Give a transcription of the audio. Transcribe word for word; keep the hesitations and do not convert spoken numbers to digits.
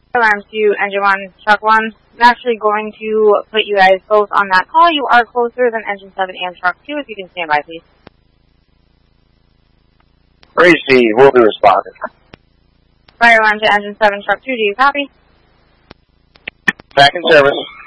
Alarm two, Engine one, Truck one. I'm actually going to put you guys both on that call. You are closer than Engine seven and Truck two, if you can stand by, please. Receive, we'll be responding. Fire alarm to Engine seven, Truck two, do you copy? Back in service.